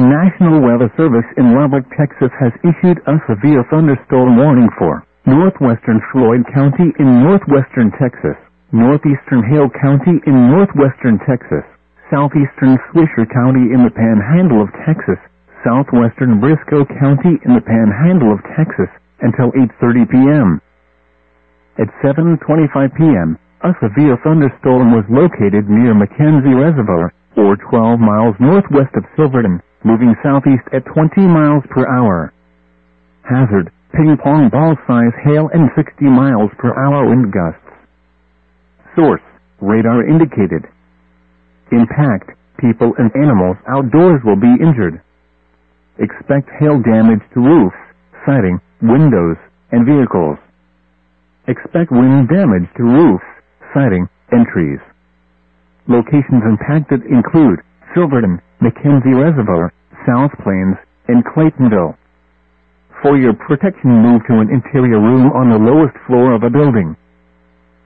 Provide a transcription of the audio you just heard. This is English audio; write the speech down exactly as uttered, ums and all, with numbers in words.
National Weather Service in Lubbock, Texas has issued a severe thunderstorm warning for northwestern Floyd County in northwestern Texas, northeastern Hale County in northwestern Texas, southeastern Swisher County in the Panhandle of Texas, southwestern Briscoe County in the Panhandle of Texas, until eight thirty p m At seven twenty-five p m, a severe thunderstorm was located near McKenzie Reservoir, or twelve miles northwest of Silverton, moving southeast at twenty miles per hour. Hazard, ping-pong ball-size hail and sixty miles per hour wind gusts. Source, radar indicated. Impact, people and animals outdoors will be injured. Expect hail damage to roofs, siding, windows, and vehicles. Expect wind damage to roofs, siding, and trees. Locations impacted include Silverton, McKenzie Reservoir, South Plains, and Claytonville. For your protection, move to an interior room on the lowest floor of a building.